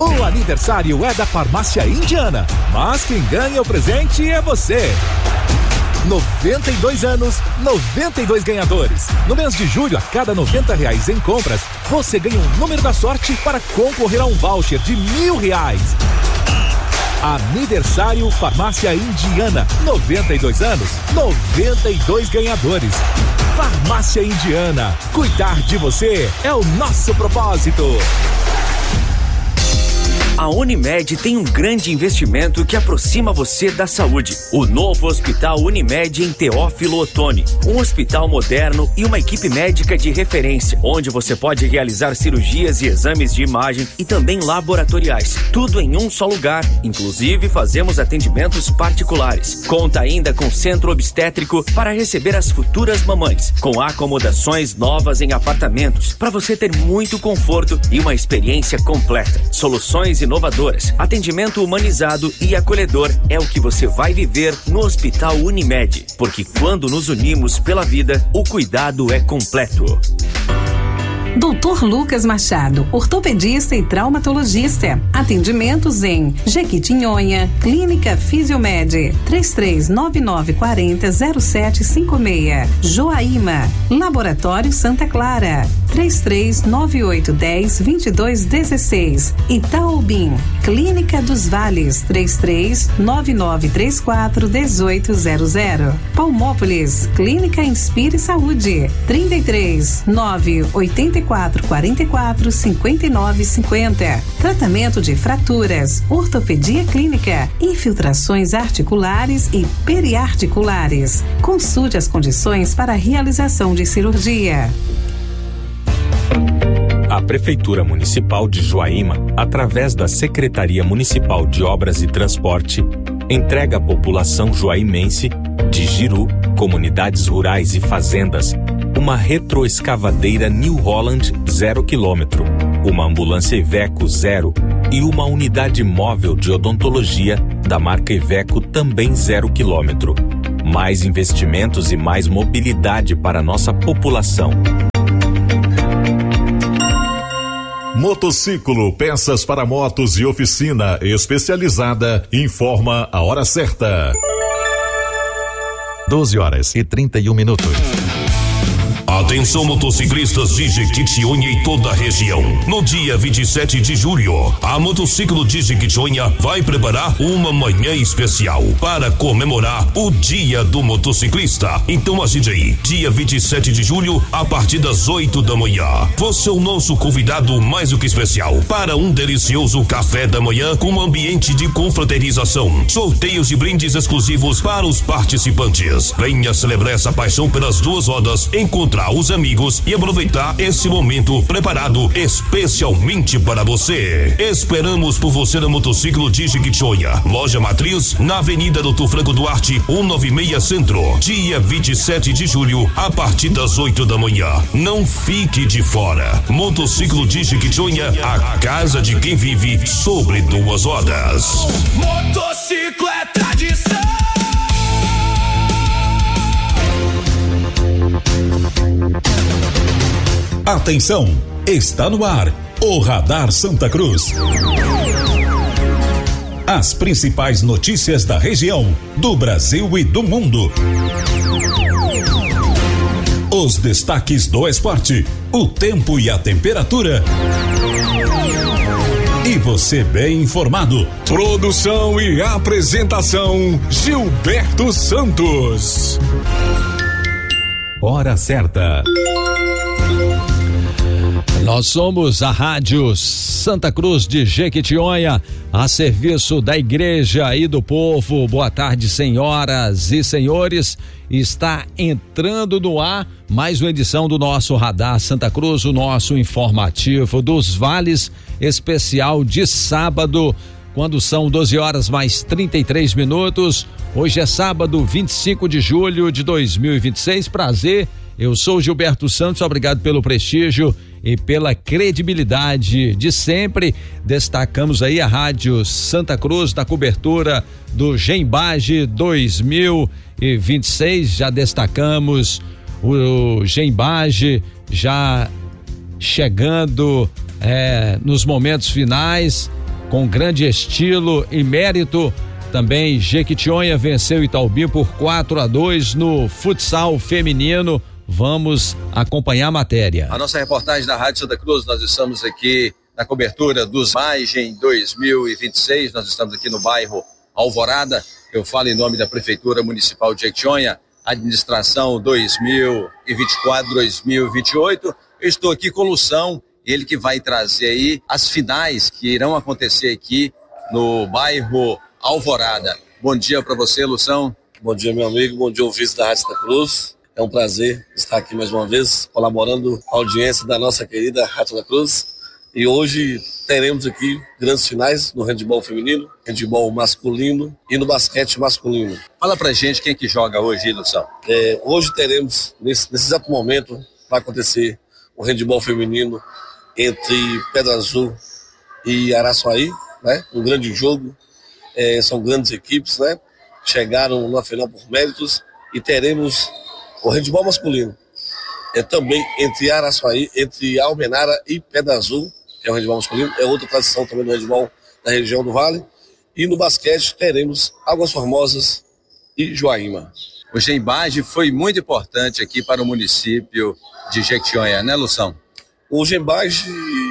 O aniversário é da Farmácia Indiana, mas quem ganha o presente é você. 92 anos, 92 ganhadores. No mês de julho, a cada R$90 em compras, você ganha um número da sorte para concorrer a um voucher de R$1.000. Aniversário Farmácia Indiana, 92 anos, 92 ganhadores. Farmácia Indiana, cuidar de você é o nosso propósito. A Unimed tem um grande investimento que aproxima você da saúde. O novo Hospital Unimed em Teófilo Otoni. Um hospital moderno e uma equipe médica de referência, onde você pode realizar cirurgias e exames de imagem e também laboratoriais. Tudo em um só lugar. Inclusive, fazemos atendimentos particulares. Conta ainda com centro obstétrico para receber as futuras mamães, com acomodações novas em apartamentos, para você ter muito conforto e uma experiência completa. Soluções inovadoras, atendimento humanizado e acolhedor é o que você vai viver no Hospital Unimed, porque quando nos unimos pela vida, o cuidado é completo. Dr. Lucas Machado, ortopedista e traumatologista. Atendimentos em Jequitinhonha, Clínica Fisiomed, 3399400756. Joaíma, Laboratório Santa Clara, 3398102216. Itaobim, Clínica dos Vales, 3399341800. Palmópolis, Clínica Inspire Saúde, 33984445950. Tratamento de fraturas, ortopedia clínica, infiltrações articulares e periarticulares. Consulte as condições para a realização de cirurgia. A Prefeitura Municipal de Joaíma, através da Secretaria Municipal de Obras e Transporte, entrega à população joaimense de Jiru, comunidades rurais e fazendas, uma retroescavadeira New Holland 0 km, uma ambulância Iveco 0 e uma unidade móvel de odontologia da marca Iveco também 0 km. Mais investimentos e mais mobilidade para nossa população. Motociclo, peças para motos e oficina especializada, informa a hora certa. 12h31. Atenção motociclistas de Jequitinhonha e toda a região. No dia 27 de julho, a Motociclo de Jequitinhonha vai preparar uma manhã especial para comemorar o Dia do Motociclista. Então agende aí, dia 27 de julho, a partir das 8 da manhã. Você é o nosso convidado mais do que especial para um delicioso café da manhã com um ambiente de confraternização, sorteios e brindes exclusivos para os participantes. Venha celebrar essa paixão pelas duas rodas, encontrar os amigos e aproveitar esse momento preparado especialmente para você. Esperamos por você na Motociclo de Jequitinhonha. Loja Matriz, na Avenida Doutor Franco Duarte, 196 Centro. Dia 27 de julho, a partir das 8 da manhã. Não fique de fora. Motociclo de Jequitinhonha, a casa de quem vive sobre duas rodas. Motociclo é tradição. Atenção, está no ar o Radar Santa Cruz. As principais notícias da região, do Brasil e do mundo. Os destaques do esporte, o tempo e a temperatura. E você bem informado. Produção e apresentação, Gilberto Santos. Hora certa. Nós somos a Rádio Santa Cruz de Jequitinhonha, a serviço da igreja e do povo. Boa tarde, senhoras e senhores. Está entrando no ar mais uma edição do nosso Radar Santa Cruz, o nosso informativo dos vales, especial de sábado, quando são 12h mais 33. Hoje é sábado, 25 de julho de 2026. Prazer, eu sou Gilberto Santos, obrigado pelo prestígio e pela credibilidade de sempre. Destacamos aí a Rádio Santa Cruz na cobertura do Gembage 2026. Já destacamos o Gembage já chegando nos momentos finais. com grande estilo e mérito. Também Jequitinhonha venceu Itaubim por 4-2 no futsal feminino. Vamos acompanhar a matéria. A nossa reportagem da Rádio Santa Cruz, nós estamos aqui na cobertura dos Bagem 2026, nós estamos aqui no bairro Alvorada. Eu falo em nome da Prefeitura Municipal de Jequitinhonha, administração 2024-2028. Eu estou aqui com o Lução, ele que vai trazer aí as finais que irão acontecer aqui no bairro Alvorada. Bom dia para você, Lução. Bom dia, meu amigo, bom dia, ouvintes da Rádio Santa Cruz. É um prazer estar aqui mais uma vez, colaborando com a audiência da nossa querida Rádio Santa Cruz. E hoje teremos aqui grandes finais no handebol feminino, handebol masculino e no basquete masculino. Fala pra gente quem que joga hoje, Lução. Hoje teremos, nesse exato momento, vai acontecer o handebol feminino entre Pedra Azul e Araçuaí, né? Um grande jogo. São grandes equipes, né? Chegaram na final por méritos. E teremos o handebol masculino também entre Araçuaí, entre Almenara e Pedra Azul, que é o handebol masculino, é outra tradição também do handebol da região do Vale. E no basquete teremos Águas Formosas e Joaíma. O Gembage foi muito importante aqui para o município de Jequitinhonha, né, Lução? O Gembage,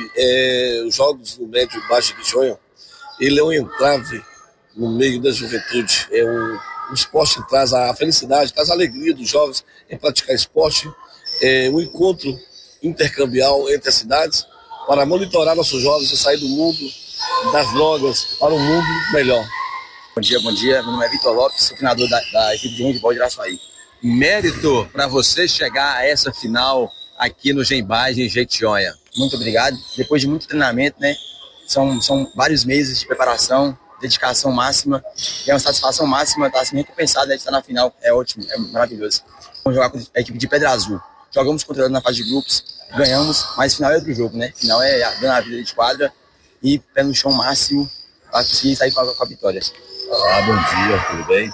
os jogos no médio e baixo de Jequitinhonha, ele é um entrave no meio da juventude, é um esporte que traz a felicidade, traz a alegria dos jovens em praticar esporte, um encontro intercambial entre as cidades para monitorar nossos jovens e sair do mundo das drogas para um mundo melhor. Bom dia, meu nome é Vitor Lopes, sou treinador da equipe de handebol de Araçuaí. Mérito para você chegar a essa final aqui no Gembage em Jequitinhonha. Muito obrigado, depois de muito treinamento, né, são vários meses de preparação, dedicação máxima, e é uma satisfação máxima estar assim recompensado de estar na final, é ótimo, é maravilhoso. Vamos jogar com a equipe de Pedra Azul, jogamos contra ela na fase de grupos, ganhamos, mas final é outro jogo, né, final é dando a vida de quadra e pé no chão máximo para conseguir sair com a vitória. Olá, bom dia, tudo bem?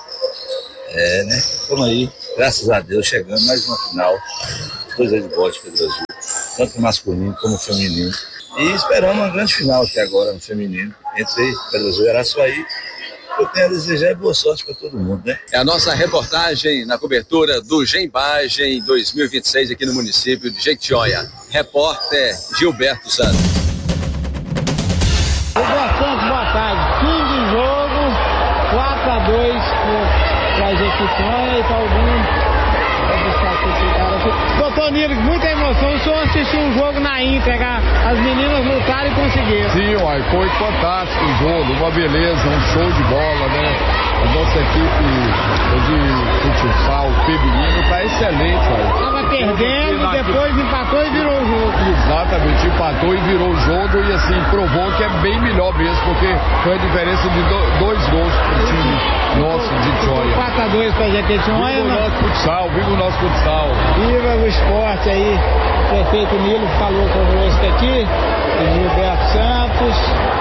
Né, estamos aí, graças a Deus, chegando mais uma final, os dois handebol de Pedra Azul, tanto masculino como feminino. E esperamos uma grande final aqui agora no feminino, entre Pedra Azul e Araçuaí. Eu tenho a desejar boa sorte para todo mundo, né? É a nossa reportagem na cobertura do Gembage 2026 aqui no município de Jequitinhonha. Repórter Gilberto Santos. Boa tarde. Fim de jogo, 4-2 para Jequitinhonha e Itaubim. Doutor Nilo, muita emoção. O senhor assistiu um jogo na íntegra, as meninas lutaram e conseguiram. Sim, foi fantástico o jogo, uma beleza, um show de bola, né? A nossa equipe de futsal feminino está excelente, Estava perdendo, depois empatou e virou o jogo. Exatamente, empatou e virou o jogo e assim, provou que é bem melhor mesmo, porque foi a diferença de 2 gols pro time nosso de Jequitinhonha. 4-2 para Jequitinhonha. Viva o nosso futsal, viva o nosso futsal. Viva o esporte aí. O prefeito Nilo falou conosco aqui, o Gilberto Santos.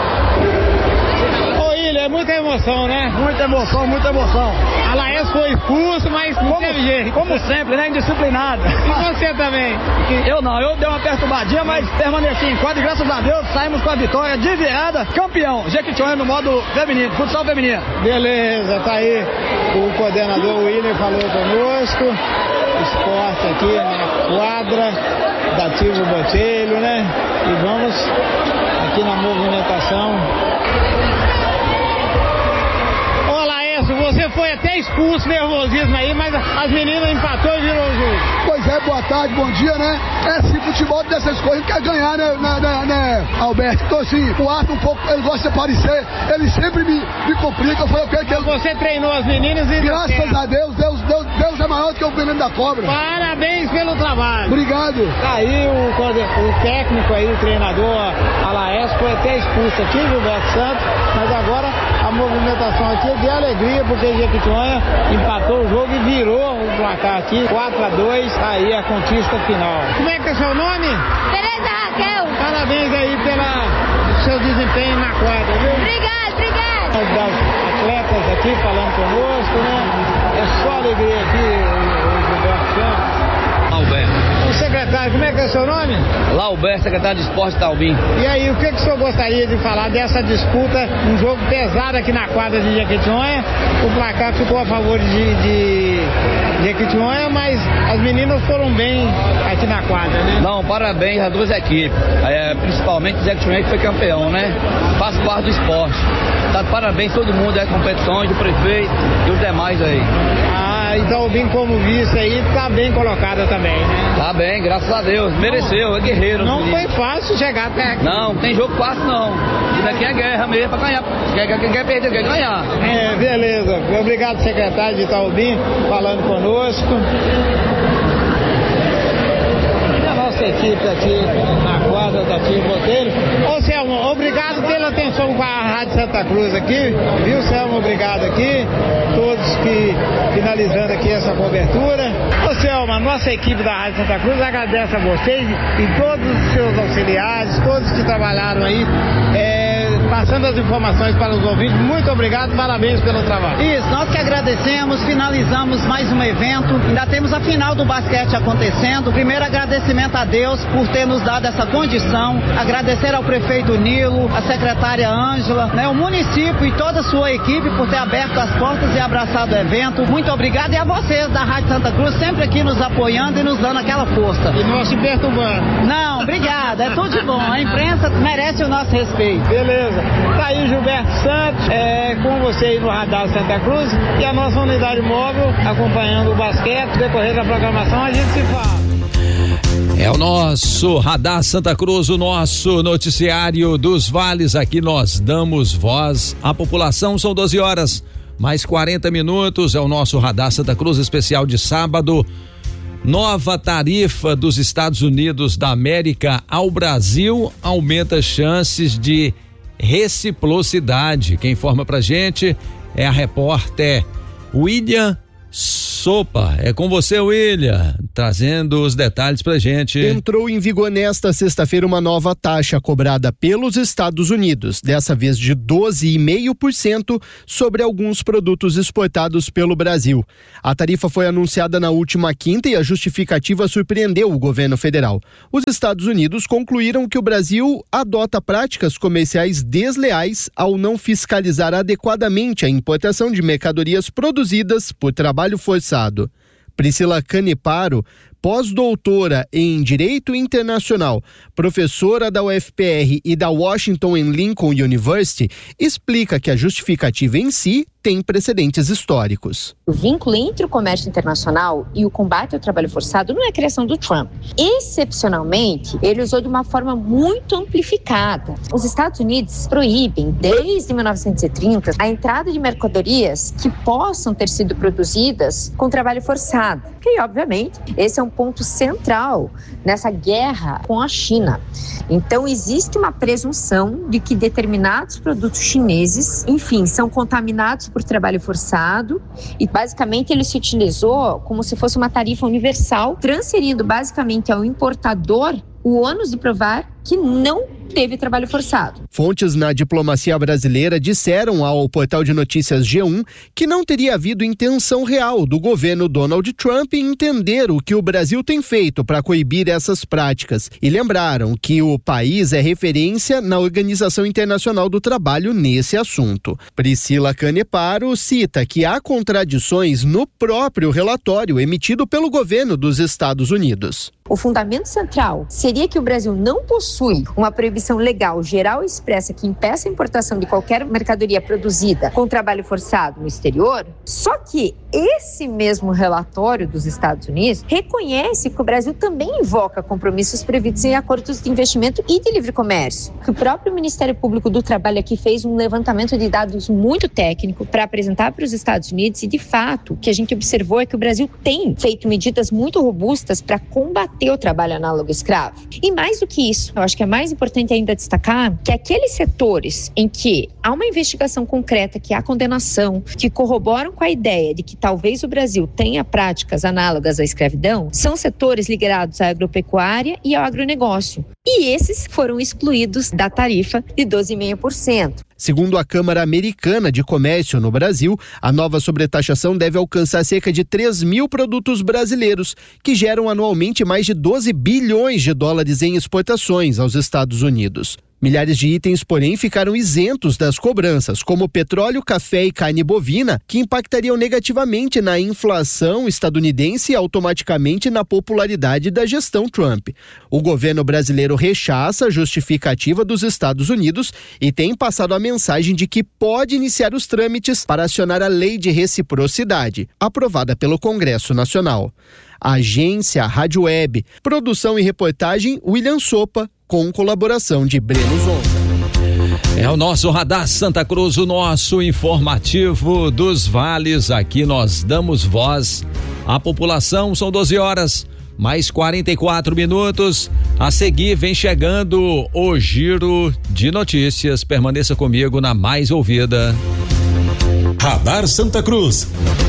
Ô Ilha, é muita emoção, né? Muita emoção, muita emoção. A Laes foi expulso, mas não teve jeito. Como sempre, né? Indisciplinado. E você também? Eu não, eu dei uma perturbadinha, mas permaneci em quadro e graças a Deus saímos com a vitória de virada, campeão. Jequitinhonha no modo feminino, futsal feminino. Beleza, tá aí o coordenador William falou conosco. Esporte aqui na quadra da Tivo Botelho, né? E vamos aqui na movimentação. Você foi até expulso, nervosismo aí, mas as meninas empatou e virou o jogo. Pois é, boa tarde, bom dia, né? Esse futebol dessas coisas quer ganhar, né, Alberto? Então assim, o árbitro um pouco, ele gosta de aparecer, ele sempre me complica, eu falei, que você treinou as meninas e... Graças a Deus, Deus é maior do que o veneno da cobra. Parabéns pelo trabalho. Obrigado. Tá aí o técnico aí, o treinador Alaes, foi até expulso aqui, Gilberto Santos, mas agora a movimentação aqui é de alegria, porque Jequitinhonha empatou o jogo e virou o placar aqui, 4-2, aí a conquista final. Como é que é o seu nome? Tereza Raquel. Parabéns aí pelo seu desempenho na quadra, viu? Obrigado. Das atletas aqui falando conosco, né? É só alegria aqui, o Gilberto Santos. Alberto. O secretário secretário, como é que é o seu nome? Lauber, secretário de Esporte Taubim. E aí, o que o senhor gostaria de falar dessa disputa, um jogo pesado aqui na quadra de Jequitinhonha? O placar ficou a favor de Jequitinhonha, mas as meninas foram bem aqui na quadra, né? Não, parabéns às duas equipes, principalmente o Jequitinhonha que foi campeão, né? Faz parte do esporte. Tá, parabéns a todo mundo das competições, do prefeito e os demais aí. Então o Bim como vice aí tá bem colocada também, né? Tá bem, graças a Deus, mereceu, é guerreiro. Não foi fácil chegar até aqui. Não tem jogo fácil não, isso aqui é guerra mesmo pra ganhar, quem quer perder, quer ganhar. Beleza, obrigado secretário de Itaubim falando conosco. Nossa equipe aqui na quadra da Tim Botelho. Ô Selmo, obrigado pela atenção com a Rádio Santa Cruz aqui, viu Selmo, obrigado aqui, todos que finalizando aqui essa cobertura. Ô Selmo, a nossa equipe da Rádio Santa Cruz agradece a vocês e todos os seus auxiliares, todos que trabalharam aí, passando as informações para os ouvintes. Muito obrigado, parabéns pelo trabalho. Isso, nós que agradecemos, finalizamos mais um evento, ainda temos a final do basquete acontecendo. Primeiro agradecimento a Deus por ter nos dado essa condição, agradecer ao prefeito Nilo, a secretária Ângela, né, o município e toda a sua equipe por ter aberto as portas e abraçado o evento. Muito obrigado, e a vocês da Rádio Santa Cruz, sempre aqui nos apoiando e nos dando aquela força. E não se perturbando. Não, obrigada, é tudo de bom, a imprensa merece o nosso respeito. Beleza. Tá aí Gilberto Santos, com você aí no Radar Santa Cruz e a nossa unidade móvel acompanhando o basquete. Decorrer da programação a gente se fala. É o nosso Radar Santa Cruz, o nosso noticiário dos vales. Aqui nós damos voz à população. São 12 horas, mais 40 minutos. É o nosso Radar Santa Cruz especial de sábado. Nova tarifa dos Estados Unidos da América ao Brasil aumenta chances de reciprocidade. Quem informa pra gente é a repórter William Sopa. É com você, William, trazendo os detalhes pra gente. Entrou em vigor nesta sexta-feira uma nova taxa cobrada pelos Estados Unidos, dessa vez de 12,5% sobre alguns produtos exportados pelo Brasil. A tarifa foi anunciada na última quinta e a justificativa surpreendeu o governo federal. Os Estados Unidos concluíram que o Brasil adota práticas comerciais desleais ao não fiscalizar adequadamente a importação de mercadorias produzidas por trabalho forçado. Priscila Caneparo, pós-doutora em Direito Internacional, professora da UFPR e da Washington and Lincoln University, explica que a justificativa em si tem precedentes históricos. O vínculo entre o comércio internacional e o combate ao trabalho forçado não é a criação do Trump. Excepcionalmente, ele usou de uma forma muito amplificada. Os Estados Unidos proíbem, desde 1930, a entrada de mercadorias que possam ter sido produzidas com trabalho forçado. E, obviamente, esse é um ponto central nessa guerra com a China. Então, existe uma presunção de que determinados produtos chineses, enfim, são contaminados por trabalho forçado e, basicamente, ele se utilizou como se fosse uma tarifa universal, transferindo, basicamente, ao importador o ônus de provar que não teve trabalho forçado. Fontes na diplomacia brasileira disseram ao portal de notícias G1 que não teria havido intenção real do governo Donald Trump em entender o que o Brasil tem feito para coibir essas práticas e lembraram que o país é referência na Organização Internacional do Trabalho nesse assunto. Priscila Caneparo cita que há contradições no próprio relatório emitido pelo governo dos Estados Unidos. O fundamento central seria que o Brasil não possui uma proibição legal, geral e expressa que impeça a importação de qualquer mercadoria produzida com trabalho forçado no exterior, só que esse mesmo relatório dos Estados Unidos reconhece que o Brasil também invoca compromissos previstos em acordos de investimento e de livre comércio. Que o próprio Ministério Público do Trabalho aqui fez um levantamento de dados muito técnico para apresentar para os Estados Unidos e, de fato, o que a gente observou é que o Brasil tem feito medidas muito robustas para combater o trabalho análogo escravo. E mais do que isso, eu acho que é mais importante ainda destacar que aqueles setores em que há uma investigação concreta, que há condenação, que corroboram com a ideia de que talvez o Brasil tenha práticas análogas à escravidão, são setores ligados à agropecuária e ao agronegócio. E esses foram excluídos da tarifa de 12,5%. Segundo a Câmara Americana de Comércio no Brasil, a nova sobretaxação deve alcançar cerca de 3 mil produtos brasileiros, que geram anualmente mais de 12 bilhões de dólares em exportações aos Estados Unidos. Milhares de itens, porém, ficaram isentos das cobranças, como petróleo, café e carne bovina, que impactariam negativamente na inflação estadunidense e automaticamente na popularidade da gestão Trump. O governo brasileiro rechaça a justificativa dos Estados Unidos e tem passado a mensagem de que pode iniciar os trâmites para acionar a Lei de Reciprocidade, aprovada pelo Congresso Nacional. Agência Rádio Web, produção e reportagem William Sopa, com colaboração de Breno Zonta. É o nosso Radar Santa Cruz, o nosso informativo dos vales. Aqui nós damos voz à população. São 12 horas, mais 44 minutos. A seguir vem chegando o Giro de Notícias. Permaneça comigo na mais ouvida. Radar Santa Cruz.